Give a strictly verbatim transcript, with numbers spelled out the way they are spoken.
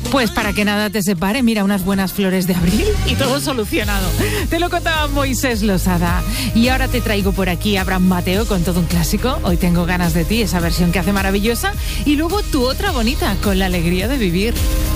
Pues para que nada te separe, mira, unas buenas flores de abril y todo solucionado. Te lo contaba Moisés Losada. Y ahora te traigo por aquí a Abraham Mateo con todo un clásico. Hoy tengo ganas de ti, esa versión que hace maravillosa. Y luego tu otra bonita, con la alegría de vivir.